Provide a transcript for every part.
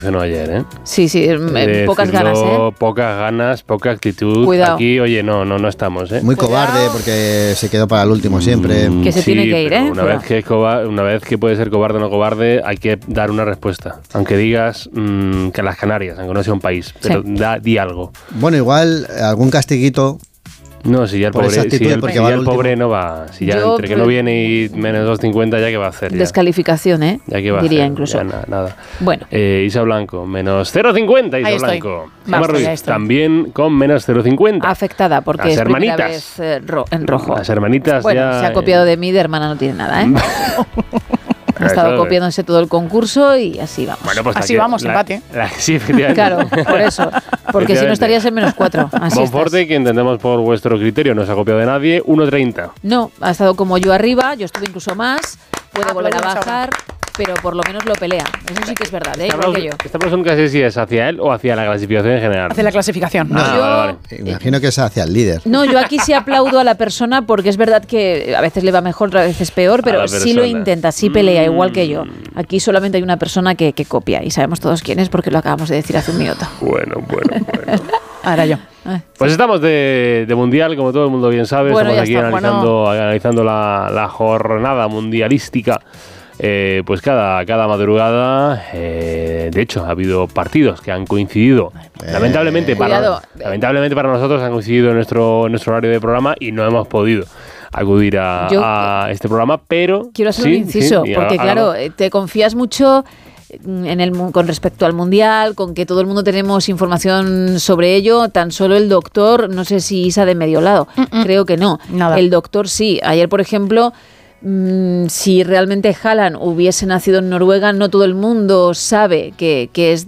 No ayer, Sí, pocas ganas, Pocas ganas, poca actitud. Cuidado. Aquí, oye, no estamos, Muy cobarde porque se quedó para el último siempre. Que se tiene que ir, Una vez que puede ser cobarde o no cobarde, hay que dar una respuesta. Aunque digas que las Canarias, aunque no sea un país, pero di algo. Bueno, igual algún castiguito. No, si ya el pobre no va. Si ya entre que no viene y menos 2.50, ya que va a hacer. Descalificación, Ya que va a diría hacer, incluso. Ya nada. Bueno. Isa Blanco, menos 0.50 Isa Blanco. Vamos, Ruiz, también con menos 0.50. Afectada, porque las es hermanitas. primera vez en rojo. Las hermanitas ya... se ha copiado de mí, de hermana no tiene nada, Ha estado copiándose todo el concurso y así vamos. Bueno, pues así vamos, empate. Sí, efectivamente. Claro, por eso. Porque si no estarías en menos 4. Monforte, que entendemos por vuestro criterio, no se ha copiado de nadie, 1.30. No, ha estado como yo arriba, yo estuve incluso más, puede volver a bajar, pero por lo menos lo pelea. Eso sí que es verdad, igual que yo. Esta persona casi si es hacia él o hacia la clasificación en general. Hacia la clasificación. Vale. Imagino que es hacia el líder. No, yo aquí sí aplaudo a la persona porque es verdad que a veces le va mejor, otras veces peor, pero sí lo intenta, sí pelea, igual que yo. Aquí solamente hay una persona que copia y sabemos todos quién es porque lo acabamos de decir hace un minuto. Bueno. Ahora yo. Pues estamos de Mundial, como todo el mundo bien sabe. Bueno, estamos aquí analizando la jornada mundialística. Pues cada madrugada, de hecho, ha habido partidos que han coincidido. Lamentablemente para nosotros han coincidido en nuestro horario de programa y no hemos podido acudir a este programa, pero... Quiero hacer un inciso, porque claro, te confías mucho con respecto al Mundial, con que todo el mundo tenemos información sobre ello, tan solo el doctor, no sé si Isa de medio lado, creo que no. Nada. El doctor sí. Ayer, por ejemplo... si realmente Haaland hubiese nacido en Noruega, no todo el mundo sabe que es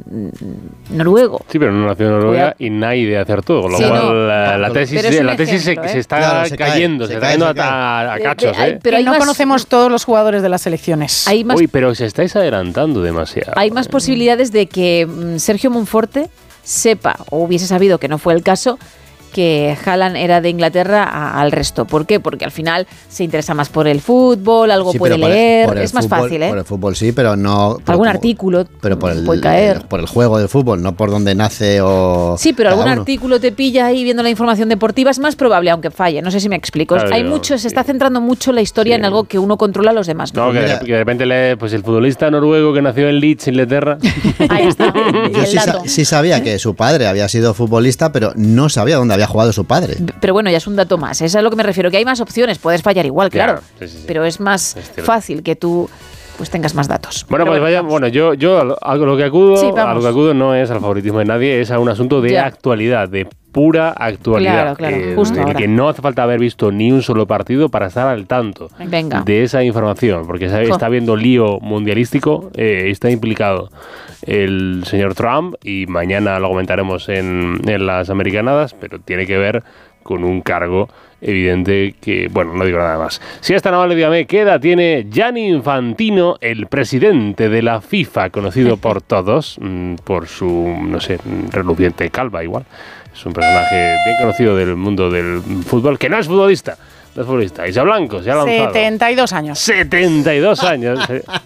noruego. Sí, pero no nació en Noruega y nadie hacer todo. Con lo cual, la tesis se está cayendo, se está cayendo a cachos. Pero no conocemos todos los jugadores de las selecciones. Pero os estáis adelantando demasiado. Hay más posibilidades de que Sergio Monforte sepa, o hubiese sabido que no fue el caso, que Haaland era de Inglaterra al resto. ¿Por qué? Porque al final se interesa más por el fútbol, algo puede leer, es más fácil, Por el fútbol sí, pero no... Algún artículo pero puede caer. Por el juego del fútbol, no por donde nace o... Sí, pero algún artículo te pilla ahí viendo la información deportiva, es más probable, aunque falle. No sé si me explico. Claro, se está centrando mucho la historia en algo que uno controla, los demás no. Que de repente lee, pues el futbolista noruego que nació en Leeds, Inglaterra. Ahí está. Yo sí sabía que su padre había sido futbolista, pero no sabía dónde había jugado su padre. Pero bueno, ya es un dato más. Es a lo que me refiero, que hay más opciones. Puedes fallar igual, claro. Sí. Pero es más fácil que tú pues tengas más datos. Bueno, pues yo a lo que acudo no es al favoritismo de nadie, es a un asunto de actualidad, de pura actualidad. Claro, justo en el que no hace falta haber visto ni un solo partido para estar al tanto de esa información, porque está habiendo lío mundialístico, está implicado el señor Trump y mañana lo comentaremos en las americanadas, pero tiene que ver con un cargo evidente que, bueno, no digo nada más. Si es tan amable, dígame, ¿qué edad tiene Gianni Infantino, el presidente de la FIFA, conocido por todos, por su, no sé, reluciente calva igual? Es un personaje bien conocido del mundo del fútbol, que no es futbolista. No es futbolista. Isa Blanco se ha lanzado. 72 años. 72 años.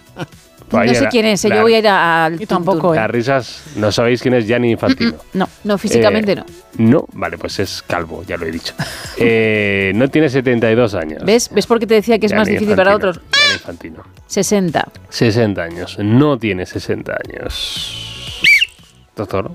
No sé quién es, yo voy a ir al... Yo tampoco. Las risas, no sabéis quién es Gianni Infantino. No, físicamente no. No, vale, pues es calvo, ya lo he dicho. No tiene 72 años. ¿Ves por qué te decía que es más difícil para otros? Gianni Infantino. 60. 60 años, no tiene 60 años. Doctor.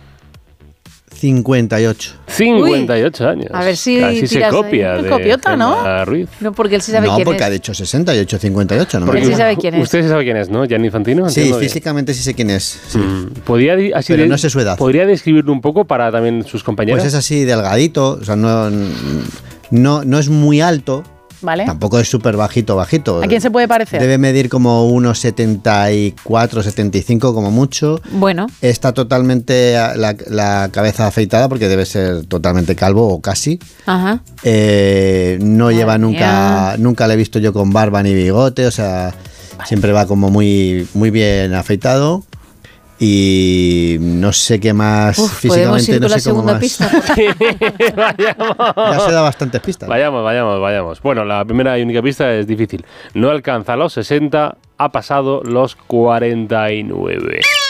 58. 58 años. A ver si casi se copia de copiota, ¿no? Ruiz. No, porque él sí sabe quién es. No, porque ha dicho 68, 58. No, él sí sabe quién es. Usted sí sabe quién es, ¿no? Gianni Infantino. Sí, físicamente sí sé quién es. Sí. Pero no sé su edad. ¿Podría describirlo un poco para también sus compañeros? Pues es así, delgadito, o sea, no es muy alto. Vale. Tampoco es súper bajito. ¿A quién se puede parecer? Debe medir como unos 74, 75 como mucho. Bueno. Está totalmente la cabeza afeitada porque debe ser totalmente calvo o casi. Ajá. No lleva nunca le he visto yo con barba ni bigote, o sea, siempre va como muy, muy bien afeitado. Y no sé qué más físicamente, no sé cómo más. Pista. Vayamos. Ya se da bastantes pistas. Vayamos. Bueno, la primera y única pista es difícil. No alcanza los 60, ha pasado los 49.